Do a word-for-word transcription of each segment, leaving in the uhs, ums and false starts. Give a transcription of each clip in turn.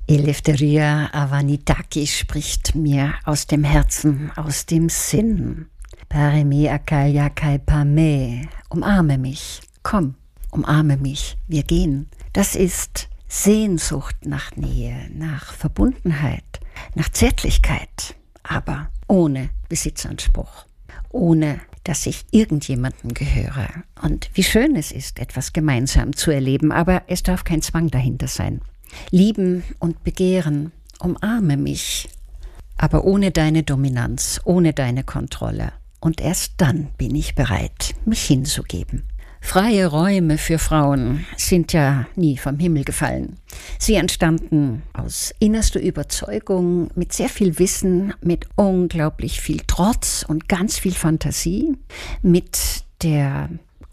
Eleftheria Avanitaki spricht mir aus dem Herzen, aus dem Sinn. Pareme akalya kaipame, umarme mich, komm, umarme mich, wir gehen. Das ist Sehnsucht nach Nähe, nach Verbundenheit, nach Zärtlichkeit, aber ohne Besitzanspruch, ohne dass ich irgendjemandem gehöre. Und wie schön es ist, etwas gemeinsam zu erleben, aber es darf kein Zwang dahinter sein. Lieben und begehren, umarme mich, aber ohne deine Dominanz, ohne deine Kontrolle. Und erst dann bin ich bereit, mich hinzugeben. Freie Räume für Frauen sind ja nie vom Himmel gefallen. Sie entstanden aus innerster Überzeugung, mit sehr viel Wissen, mit unglaublich viel Trotz und ganz viel Fantasie, mit der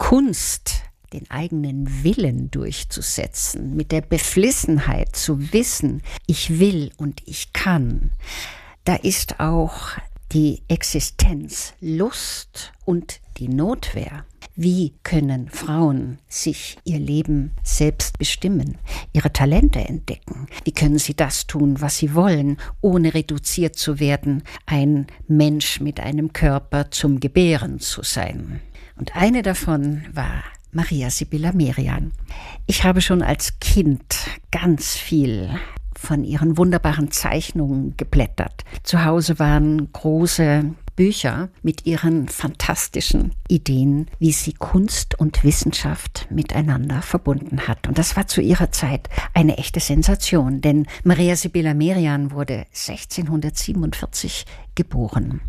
Kunst, den eigenen Willen durchzusetzen, mit der Beflissenheit zu wissen, ich will und ich kann. Da ist auch die Existenz, Lust und die Notwehr. Wie können Frauen sich ihr Leben selbst bestimmen, ihre Talente entdecken? Wie können sie das tun, was sie wollen, ohne reduziert zu werden, ein Mensch mit einem Körper zum Gebären zu sein? Und eine davon war Maria Sibylla Merian. Ich habe schon als Kind ganz viel von ihren wunderbaren Zeichnungen geblättert. Zu Hause waren große Bücher mit ihren fantastischen Ideen, wie sie Kunst und Wissenschaft miteinander verbunden hat. Und das war zu ihrer Zeit eine echte Sensation, denn Maria Sibylla Merian wurde sechzehnhundertsiebenundvierzig geboren.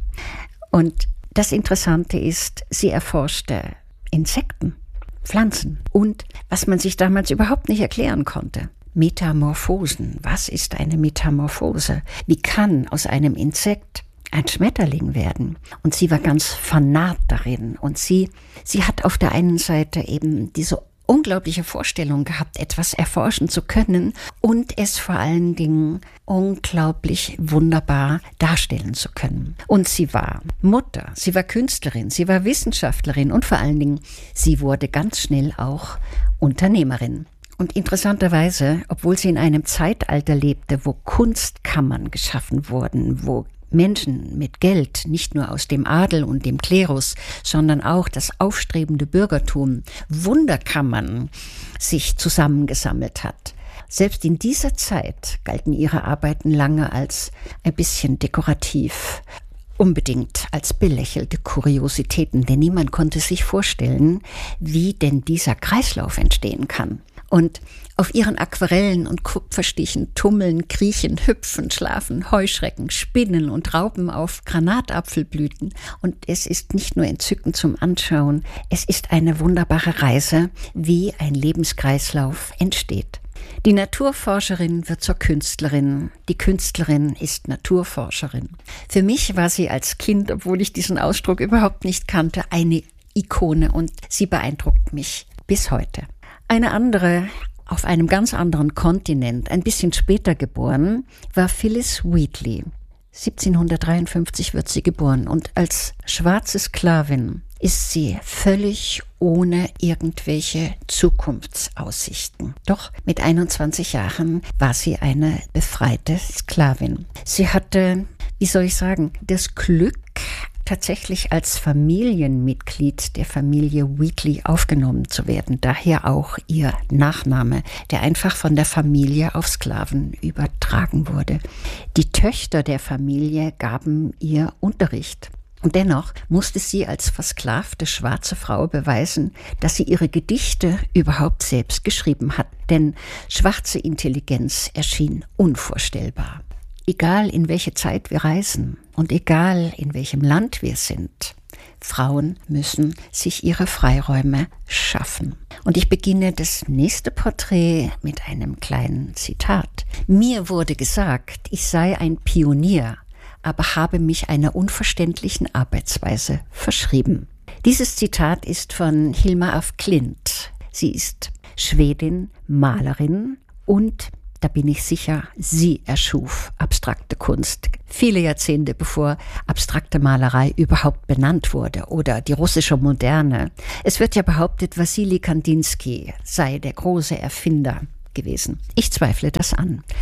Und das Interessante ist, sie erforschte Insekten, Pflanzen und was man sich damals überhaupt nicht erklären konnte. Metamorphosen. Was ist eine Metamorphose? Wie kann aus einem Insekt ein Schmetterling werden? Und sie war ganz fanat darin. Und sie, sie hat auf der einen Seite eben diese unglaubliche Vorstellung gehabt, etwas erforschen zu können und es vor allen Dingen unglaublich wunderbar darstellen zu können. Und sie war Mutter, sie war Künstlerin, sie war Wissenschaftlerin und vor allen Dingen, sie wurde ganz schnell auch Unternehmerin. Und interessanterweise, obwohl sie in einem Zeitalter lebte, wo Kunstkammern geschaffen wurden, wo Menschen mit Geld, nicht nur aus dem Adel und dem Klerus, sondern auch das aufstrebende Bürgertum, Wunderkammern sich zusammengesammelt hat. Selbst in dieser Zeit galten ihre Arbeiten lange als ein bisschen dekorativ, unbedingt als belächelte Kuriositäten, denn niemand konnte sich vorstellen, wie denn dieser Kreislauf entstehen kann. Und auf ihren Aquarellen und Kupferstichen tummeln, kriechen, hüpfen, schlafen Heuschrecken, Spinnen und Raupen auf Granatapfelblüten. Und es ist nicht nur entzückend zum Anschauen, es ist eine wunderbare Reise, wie ein Lebenskreislauf entsteht. Die Naturforscherin wird zur Künstlerin, die Künstlerin ist Naturforscherin. Für mich war sie als Kind, obwohl ich diesen Ausdruck überhaupt nicht kannte, eine Ikone und sie beeindruckt mich bis heute. Eine andere, auf einem ganz anderen Kontinent, ein bisschen später geboren, war Phyllis Wheatley. siebzehnhundertdreiundfünfzig wird sie geboren und als schwarze Sklavin ist sie völlig ohne irgendwelche Zukunftsaussichten. Doch mit einundzwanzig Jahren war sie eine befreite Sklavin. Sie hatte, wie soll ich sagen, das Glück, tatsächlich als Familienmitglied der Familie Wheatley aufgenommen zu werden. Daher auch ihr Nachname, der einfach von der Familie auf Sklaven übertragen wurde. Die Töchter der Familie gaben ihr Unterricht. Und dennoch musste sie als versklavte schwarze Frau beweisen, dass sie ihre Gedichte überhaupt selbst geschrieben hat. Denn schwarze Intelligenz erschien unvorstellbar. Egal in welche Zeit wir reisen und egal in welchem Land wir sind, Frauen müssen sich ihre Freiräume schaffen. Und ich beginne das nächste Porträt mit einem kleinen Zitat. Mir wurde gesagt, ich sei ein Pionier, aber habe mich einer unverständlichen Arbeitsweise verschrieben. Dieses Zitat ist von Hilma af Klint. Sie ist Schwedin, Malerin und da bin ich sicher, sie erschuf abstrakte Kunst. Viele Jahrzehnte bevor abstrakte Malerei überhaupt benannt wurde oder die russische Moderne. Es wird ja behauptet, Wassili Kandinsky sei der große Erfinder gewesen. Ich zweifle das an.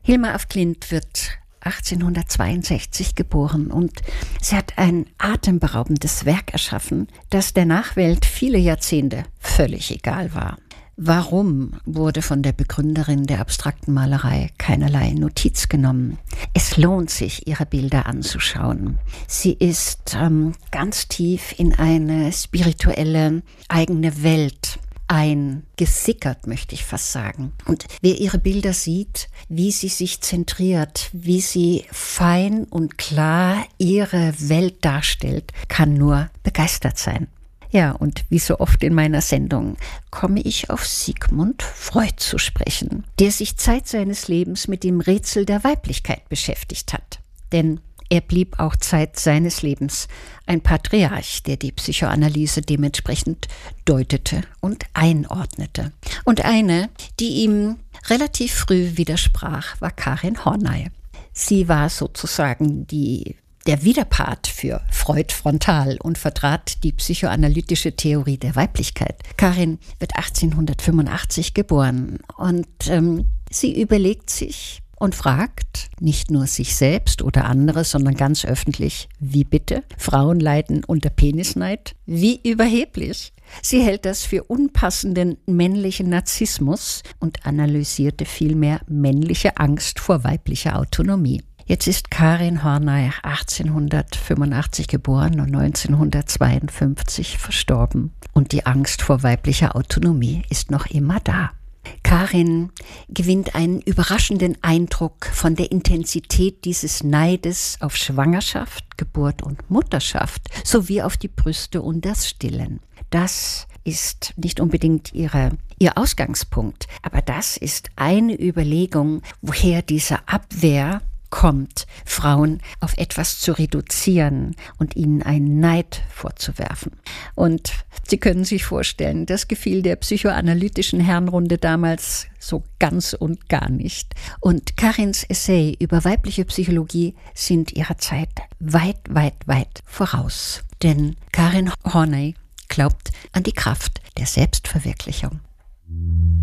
Hilma af Klint wird achtzehnhundertzweiundsechzig geboren und sie hat ein atemberaubendes Werk erschaffen, das der Nachwelt viele Jahrzehnte völlig egal war. Warum wurde von der Begründerin der abstrakten Malerei keinerlei Notiz genommen? Es lohnt sich, ihre Bilder anzuschauen. Sie ist ähm, ganz tief in eine spirituelle eigene Welt eingesickert, möchte ich fast sagen. Und wer ihre Bilder sieht, wie sie sich zentriert, wie sie fein und klar ihre Welt darstellt, kann nur begeistert sein. Ja, und wie so oft in meiner Sendung komme ich auf Sigmund Freud zu sprechen, der sich Zeit seines Lebens mit dem Rätsel der Weiblichkeit beschäftigt hat. Denn er blieb auch Zeit seines Lebens ein Patriarch, der die Psychoanalyse dementsprechend deutete und einordnete. Und eine, die ihm relativ früh widersprach, war Karin Horney. Sie war sozusagen die der Widerpart für Freud frontal und vertrat die psychoanalytische Theorie der Weiblichkeit. Karin wird achtzehnhundertfünfundachtzig geboren und ähm, sie überlegt sich und fragt nicht nur sich selbst oder andere, sondern ganz öffentlich, wie bitte? Frauen leiden unter Penisneid? Wie überheblich! Sie hält das für unpassenden männlichen Narzissmus und analysierte vielmehr männliche Angst vor weiblicher Autonomie. Jetzt ist Karin Horney achtzehnhundertfünfundachtzig geboren und neunzehnhundertzweiundfünfzig verstorben. Und die Angst vor weiblicher Autonomie ist noch immer da. Karin gewinnt einen überraschenden Eindruck von der Intensität dieses Neides auf Schwangerschaft, Geburt und Mutterschaft sowie auf die Brüste und das Stillen. Das ist nicht unbedingt ihre, ihr Ausgangspunkt, aber das ist eine Überlegung, woher diese Abwehr kommt, Frauen auf etwas zu reduzieren und ihnen einen Neid vorzuwerfen. Und Sie können sich vorstellen, das gefiel der psychoanalytischen Herrenrunde damals so ganz und gar nicht. Und Karins Essay über weibliche Psychologie sind ihrer Zeit weit, weit, weit voraus. Denn Karin Horney glaubt an die Kraft der Selbstverwirklichung.